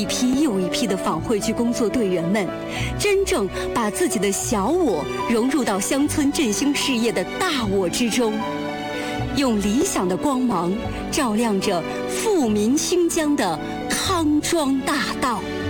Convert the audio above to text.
一批又一批的访汇局工作队员们，真正把自己的小我融入到乡村振兴事业的大我之中，用理想的光芒照亮着富民兴疆的康庄大道。